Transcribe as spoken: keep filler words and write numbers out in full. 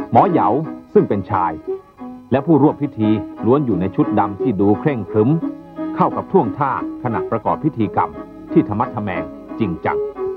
หมอเหยาซึ่งเป็นชายและผู้ร่วมพิธีล้วนอยู่ในชุดดำที่ดูเคร่งครึ้มเข้ากับท่วงท่าขณะประกอบพิธีกรรมที่ธรรมะทแมงจริงจัง